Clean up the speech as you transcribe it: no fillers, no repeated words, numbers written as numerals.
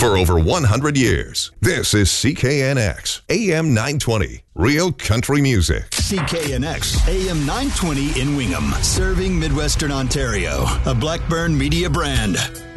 for over 100 years. This is CKNX, AM 920, Real Country Music. CKNX, AM 920 in Wingham, serving Midwestern Ontario, a Blackburn Media brand.